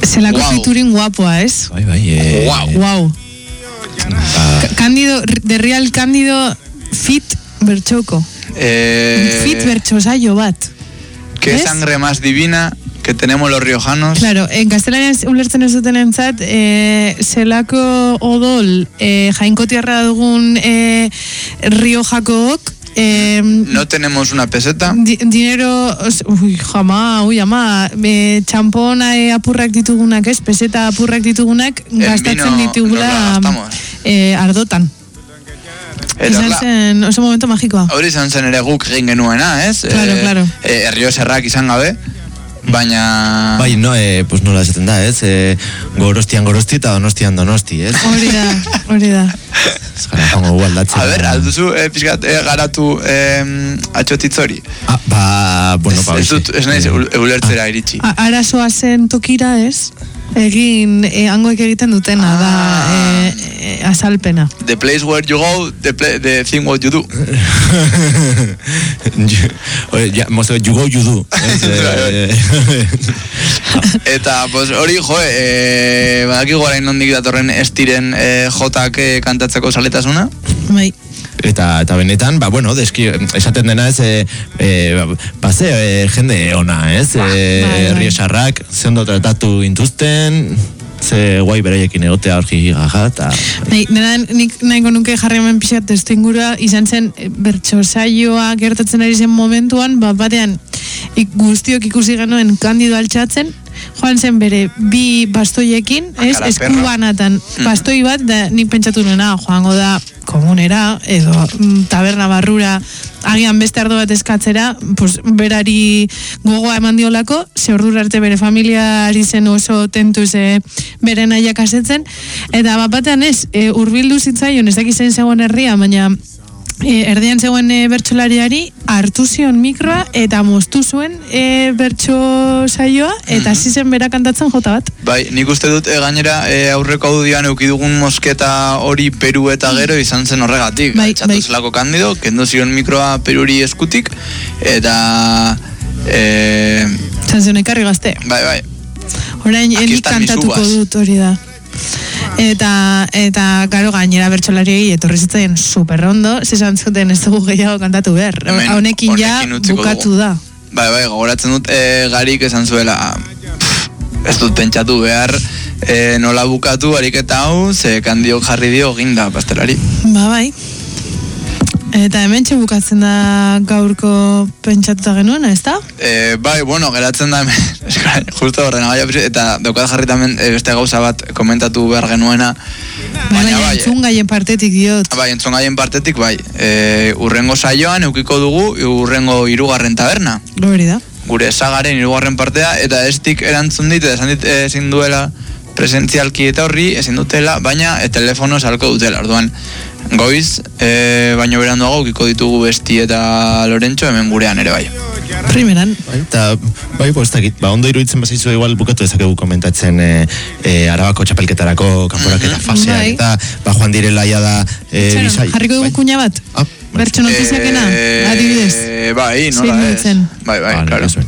Zelako featuring guapoa, ez? Bai. Wow. Cándido, de Real Cándido fit bertxoko. Fit bertxosaio bat. Qué sangre más divina que tenemos los riojanos. Claro, en gaztelanian ulertzen ez duten entzat, zelako odol jainkotiarra dugun Riojakook, no tenemos una peseta. Dinero, txampon apurrak ditugunak, ez? Peseta apurrak ditugunak gastatzen ditugula ardotan. Izan zen, oso momento magikoa. Hori izan zen ere guk egin genuena, ez? Claro. Herrio zerrak izan gabe, baina... Bai, no, pues nola esaten da, ez? Gorostian gorosti eta donostian donosti, ez? Hori da. Zara, jongo gualdatzen. A ber, alduzu, pixkat, garatu atxotitzori. Bueno, ez nahiz, eulertzera iritsi. Arazoa zen tokira, ez? Hangoek egiten dutena, da azalpena. The place where you go, the thing what you do. You go, you do. Eta, pues, hori, badaki gorain nondik datorren estiren jotak kantatzeko saletasuna? Bai. Eta benetan, bueno, esaten dena ez, jende ona, ez? Riosarrak, ze ondo tratatu intuzten, ze guai beraiekin egotea horki gaja, eta... Nik nahiko nuke jarri hemen pixat testu ingurua, izan zen bertsosaioa gertatzen ari zen momentuan, batean guztiok ikusi genuen Kandido altxatzen, joan zen bere bi bastoiekin, eskubanatan bastoi bat, da nik pentsatu nuena, joango da komunera, edo taberna barrura, agian beste ardo bat eskatzera, pues, berari gogoa eman diolako, ze ordura arte bere familiari zen oso tentuz bere nahiak asetzen, eta batean hurbildu zitzaion, ez dakizen zegoen herria, baina erdian zegoen bertsolariari hartu zion mikroa eta moztu zuen bertso saioa eta hasi zen bera kantatzen jota bat. Bai, nik uste dut gainera aurreko audioan eukidugun mosketa hori Peru eta gero izan zen horregatik. Txatu zelako Kandido, kendu zion mikroa Peruri eskutik eta zan zion ekarri gazte. Bai. Orain, nik kantatuko dut hori da. Eta garo gainera bertsolariei etorri zitzaien superrondo, zizan zuten ez dugu gehiago kantatu behar. Honekin ja bukatu da. Bai, gogoratzen dut Garik esan zuela, ez dut pentsatu behar nola bukatu ariketa hau, ze Kandiok jarri dio ginda pastelari. Bai. Eta hemen bukatzen da gaurko pentsatuta genuena, ez da? Bai, bueno, geratzen da hemen, justo horren eta daukat jarri tamen beste gauza bat komentatu behar genuena. Baina entzun gaien partetik diot. Bai, entzun gaien partetik, bai. Urrengo saioan eukiko dugu urrengo 3. taberna. Hori da. Gure sagaren 3. partea, eta estik erantzun dit, esan dit ezin duela presentzialki eta horri, ezin dutela, baina telefono salko dutela, orduan. Goiz, baino beranduago ukiko ditugu Besti eta Lorentxo hemen gurean ere bai. Primeran. Eta, bai, bostakit, ondo iruditzen bazaizu igual bukatu ezakegu komentatzen Arabako txapelketarako kanporaketa faseak, eta joan direla ja da bizai. Jarriko dugu kuña bat? Bertso notiziakena, adibidez. Bai, nola ez. Bai, claro.